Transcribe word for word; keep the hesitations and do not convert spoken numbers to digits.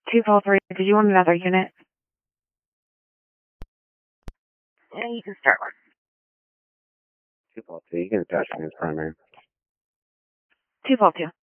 Two Paul three, did you want another unit? Yeah, you can start one. Two Paul two, you can attach me as primary. Two Paul two.